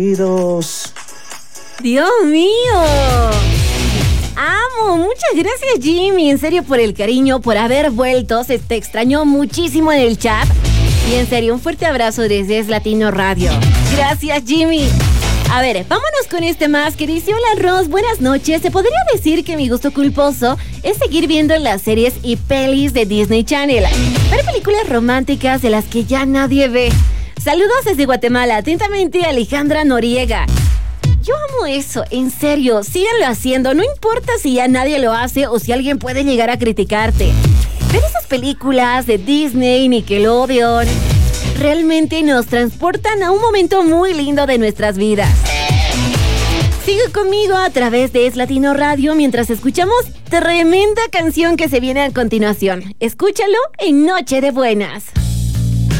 Dios mío. Amo, muchas gracias Jimmy, en serio por el cariño, por haber vuelto, se te extrañó muchísimo en el chat y en serio un fuerte abrazo desde Es Latino Radio. Gracias Jimmy. A ver, vámonos con este más que dice: hola Ros, buenas noches. Se podría decir que mi gusto culposo es seguir viendo las series y pelis de Disney Channel, ver películas románticas de las que ya nadie ve. Saludos desde Guatemala, atentamente Alejandra Noriega. Yo amo eso, en serio, síganlo haciendo, no importa si ya nadie lo hace o si alguien puede llegar a criticarte. Ver esas películas de Disney, Nickelodeon, realmente nos transportan a un momento muy lindo de nuestras vidas. Sigue conmigo a través de Es Latino Radio mientras escuchamos tremenda canción que se viene a continuación. Escúchalo en Noche de Buenas.